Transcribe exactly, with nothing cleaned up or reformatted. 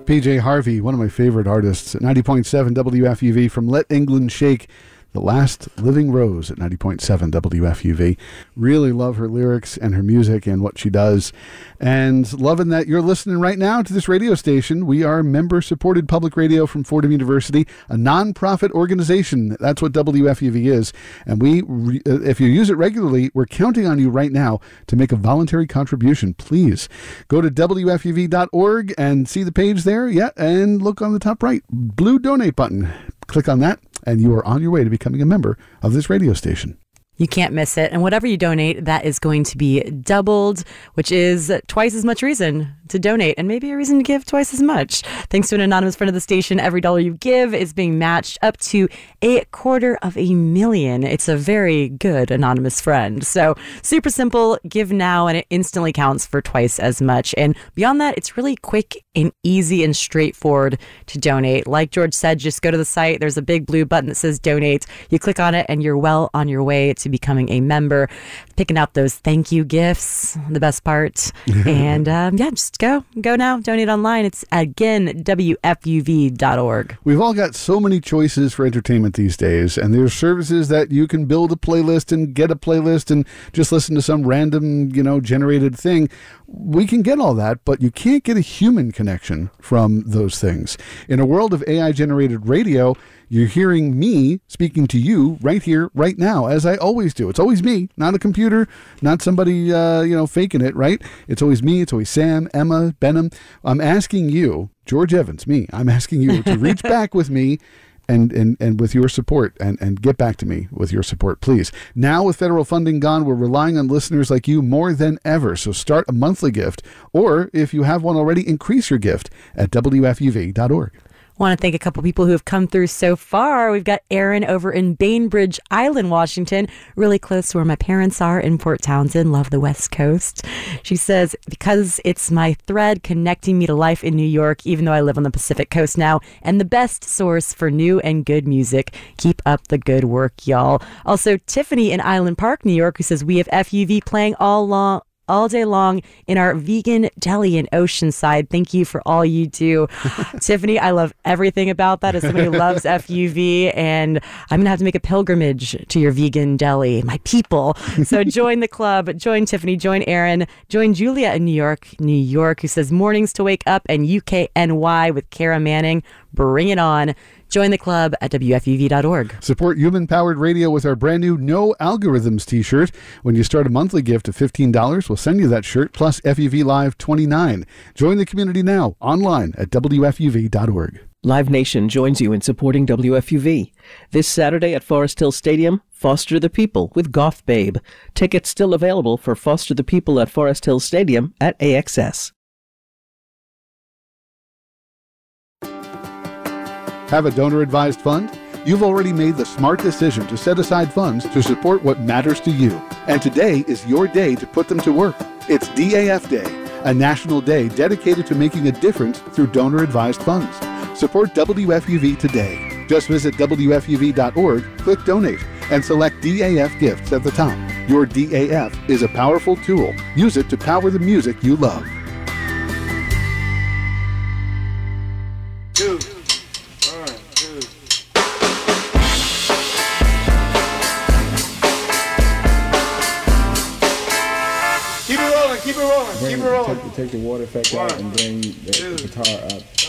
P J Harvey, one of my favorite artists, at ninety point seven W F U V from Let England Shake, The Last Living Rose at ninety point seven W F U V. Really love her lyrics and her music and what she does. And loving that you're listening right now to this radio station. We are member-supported public radio from Fordham University, a non-profit organization. That's what W F U V is. And we, re- if you use it regularly, we're counting on you right now to make a voluntary contribution. Please go to W F U V dot org and see the page there. Yeah, and look on the top right, blue donate button. Click on that, and you are on your way to becoming a member of this radio station. You can't miss it. And whatever you donate, that is going to be doubled, which is twice as much reason to donate and maybe a reason to give twice as much. Thanks to an anonymous friend of the station, every dollar you give is being matched up to a quarter of a million. It's a very good anonymous friend. So super simple, give now, and it instantly counts for twice as much. And beyond that, it's really quick and easy and straightforward to donate. Like George said, just go to the site. There's a big blue button that says donate. You click on it and you're well on your way to becoming a member, picking out those thank you gifts, the best part. And um, yeah, just go. Go now. Donate online. It's, again, W F U V dot org. We've all got so many choices for entertainment these days, and there's services that you can build a playlist and get a playlist and just listen to some random, you know, generated thing. We can get all that, but you can't get a human connection from those things. In a world of A I-generated radio, you're hearing me speaking to you right here, right now, as I always do. It's always me, not a computer, not somebody, uh, you know, faking it, right? It's always me. It's always Sam, Emma, Benham. I'm asking you, George Evans, me, I'm asking you to reach back with me and, and, and with your support and, and get back to me with your support, please. Now with federal funding gone, we're relying on listeners like you more than ever. So start a monthly gift, or if you have one already, increase your gift at W F U V dot org. Want to thank a couple people who have come through so far. We've got Erin over in Bainbridge Island, Washington, really close to where my parents are in Port Townsend. Love the West Coast. She says, because it's my thread connecting me to life in New York, even though I live on the Pacific Coast now, and the best source for new and good music. Keep up the good work, y'all. Also, Tiffany in Island Park, New York, who says, we have F U V playing all long. all day long in our vegan deli in Oceanside. Thank you for all you do. Tiffany, I love everything about that as somebody who loves F U V, and I'm going to have to make a pilgrimage to your vegan deli, my people. So join the club, join Tiffany, join Erin, join Julia in New York, New York, who says mornings to wake up and U K N Y with Kara Manning. Bring it on. Join the club at W F U V dot org. Support human-powered radio with our brand new No Algorithms t-shirt. When you start a monthly gift of fifteen dollars, we'll send you that shirt plus F U V Live twenty-nine. Join the community now online at W F U V dot org. Live Nation joins you in supporting W F U V. This Saturday at Forest Hill Stadium, Foster the People with Goth Babe. Tickets still available for Foster the People at Forest Hill Stadium at A X S. Have a donor-advised fund? You've already made the smart decision to set aside funds to support what matters to you. And today is your day to put them to work. It's D A F Day, a national day dedicated to making a difference through donor-advised funds. Support W F U V today. Just visit W F U V dot org, click Donate, and select D A F Gifts at the top. Your D A F is a powerful tool. Use it to power the music you love. Two. Keep it rolling, keep it rolling, keep it rolling. Take, take the water effect out and bring the, the guitar up.